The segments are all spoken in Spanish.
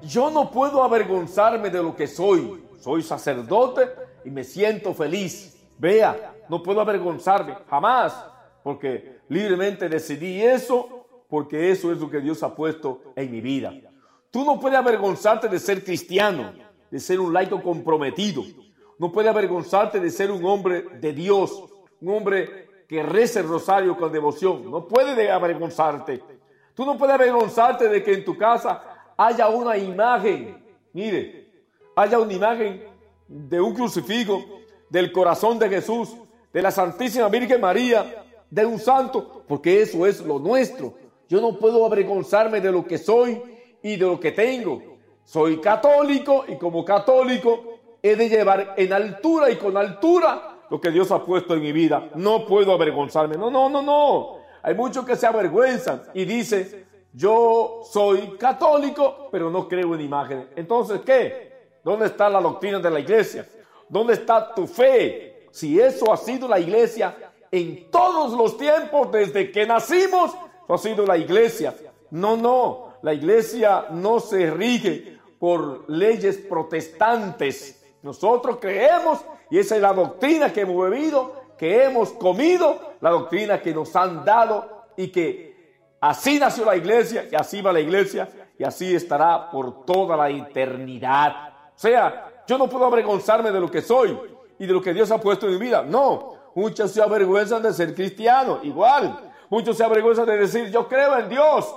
yo no puedo avergonzarme de lo que soy. Soy sacerdote y me siento feliz. Vea, no puedo avergonzarme, jamás, porque libremente decidí eso, porque eso es lo que Dios ha puesto en mi vida. Tú no puedes avergonzarte de ser cristiano, de ser un laico comprometido. No puedes avergonzarte de ser un hombre de Dios, un hombre que reza el rosario con devoción. No puedes avergonzarte. Tú no puedes avergonzarte de que en tu casa haya una imagen. Mire, haya una imagen de un crucifijo, del corazón de Jesús, de la Santísima Virgen María, de un santo, porque eso es lo nuestro. Yo no puedo avergonzarme de lo que soy y de lo que tengo. Soy católico y como católico he de llevar en altura y con altura lo que Dios ha puesto en mi vida. No puedo avergonzarme. No. Hay muchos que se avergüenzan y dicen, yo soy católico, pero no creo en imágenes. Entonces, ¿qué? ¿Dónde está la doctrina de la iglesia? ¿Dónde está tu fe? Si eso ha sido la iglesia en todos los tiempos, desde que nacimos, eso ha sido la iglesia. No, la iglesia no se rige por leyes protestantes. Nosotros creemos, y esa es la doctrina que hemos bebido, que hemos comido, la doctrina que nos han dado, y que así nació la iglesia, y así va la iglesia, y así estará por toda la eternidad. O sea, yo no puedo avergonzarme de lo que soy y de lo que Dios ha puesto en mi vida. No, muchos se avergüenzan de ser cristianos, igual. Muchos se avergüenzan de decir, yo creo en Dios,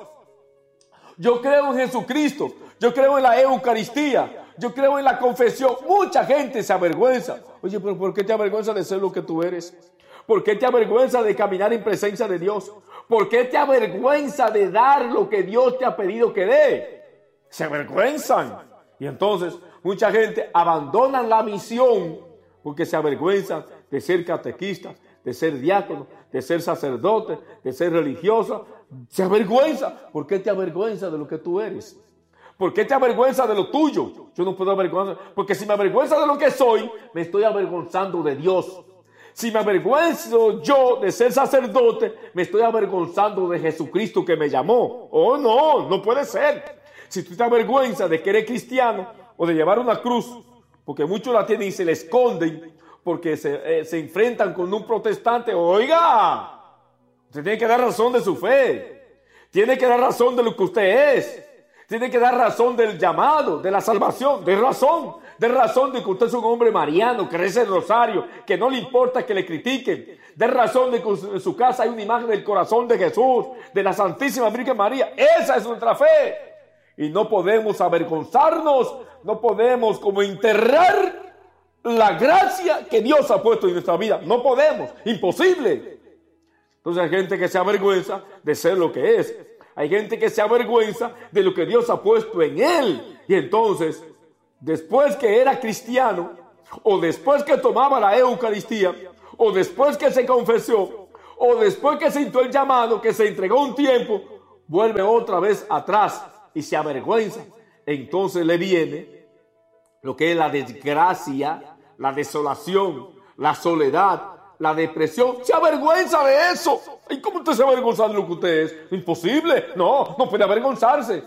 yo creo en Jesucristo, yo creo en la Eucaristía, yo creo en la confesión. Mucha gente se avergüenza. Oye, pero ¿por qué te avergüenzas de ser lo que tú eres? ¿Por qué te avergüenza de caminar en presencia de Dios? ¿Por qué te avergüenza de dar lo que Dios te ha pedido que dé? Se avergüenzan. Y entonces mucha gente abandona la misión porque se avergüenzan de ser catequistas, de ser diácono, de ser sacerdote, de ser religiosa. Se avergüenza. ¿Por qué te avergüenza de lo que tú eres? ¿Por qué te avergüenza de lo tuyo? Yo no puedo avergonzar, porque si me avergüenza de lo que soy, me estoy avergonzando de Dios. Si me avergüenzo yo de ser sacerdote, me estoy avergonzando de Jesucristo que me llamó. Oh, no puede ser. Si tú te avergüenzas de que eres cristiano o de llevar una cruz, porque muchos la tienen y se la esconden, porque se enfrentan con un protestante, oiga, usted tiene que dar razón de su fe, tiene que dar razón de lo que usted es, tiene que dar razón del llamado, de la salvación, de razón de que usted es un hombre mariano, que reza el rosario, que no le importa que le critiquen, de razón de que en su casa hay una imagen del corazón de Jesús, de la Santísima Virgen María. Esa es nuestra fe. Y no podemos avergonzarnos, no podemos como enterrar la gracia que Dios ha puesto en nuestra vida. No podemos, imposible. Entonces hay gente que se avergüenza de ser lo que es. Hay gente que se avergüenza de lo que Dios ha puesto en él. Y entonces, después que era cristiano, o después que tomaba la Eucaristía, o después que se confesó, o después que sintió el llamado, que se entregó un tiempo, vuelve otra vez atrás y se avergüenza. Entonces le viene lo que es la desgracia, la desolación, la soledad, la depresión. Se avergüenza de eso. ¿Y cómo usted se avergüenza de lo que usted es? Imposible. No puede avergonzarse.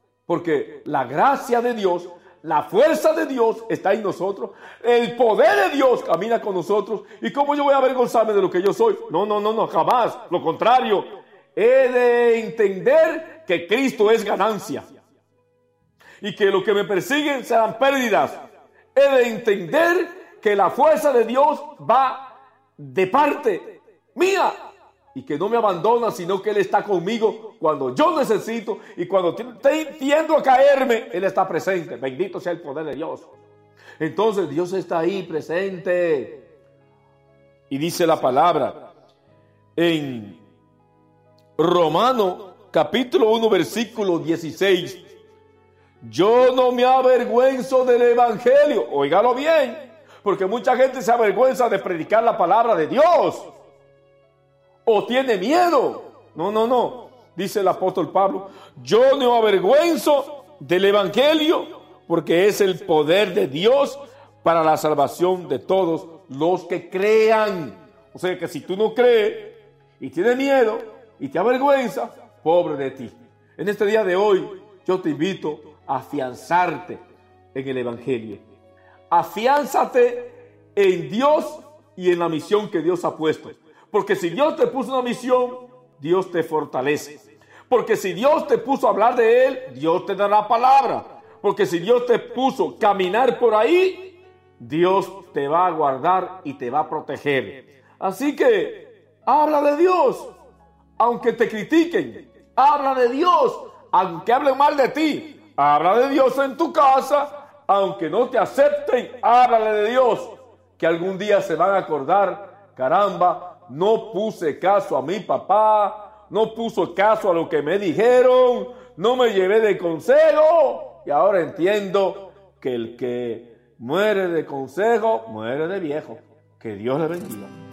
Porque la gracia de Dios, la fuerza de Dios está en nosotros. El poder de Dios camina con nosotros. ¿Y cómo yo voy a avergonzarme de lo que yo soy? No, jamás. Lo contrario. He de entender que Cristo es ganancia. Y que lo que me persiguen serán pérdidas. He de entender que la fuerza de Dios va de parte mía y que no me abandona, sino que Él está conmigo cuando yo necesito, y cuando tiendo a caerme, Él está presente. Bendito sea el poder de Dios. Entonces Dios está ahí presente. Y dice la palabra en Romanos capítulo 1 versículo 16: yo no me avergüenzo del evangelio. Óigalo bien, porque mucha gente se avergüenza de predicar la palabra de Dios, o tiene miedo. No. Dice el apóstol Pablo: yo no me avergüenzo del evangelio, porque es el poder de Dios para la salvación de todos los que crean. O sea que si tú no crees y tienes miedo y te avergüenza, pobre de ti. En este día de hoy yo te invito afianzarte en el Evangelio. Afiánzate en Dios y en la misión que Dios ha puesto. Porque si Dios te puso una misión, Dios te fortalece. Porque si Dios te puso a hablar de Él, Dios te dará palabra. Porque si Dios te puso caminar por ahí, Dios te va a guardar y te va a proteger. Así que habla de Dios, aunque te critiquen. Habla de Dios, aunque hablen mal de ti. Habla de Dios en tu casa, aunque no te acepten. Háblale de Dios, que algún día se van a acordar, caramba, no puse caso a mi papá, no puso caso a lo que me dijeron, no me llevé de consejo, y ahora entiendo que el que muere de consejo, muere de viejo. Que Dios le bendiga.